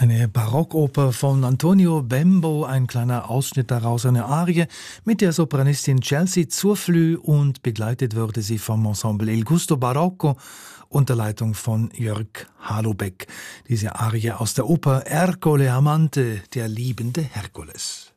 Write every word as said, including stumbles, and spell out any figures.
Eine Barockoper von Antonio Bembo, ein kleiner Ausschnitt daraus, eine Arie mit der Sopranistin Chelsea Zurflüh und begleitet wurde sie vom Ensemble Il Gusto Barocco unter Leitung von Jörg Halobeck. Diese Arie aus der Oper Ercole Amante, der liebende Herkules.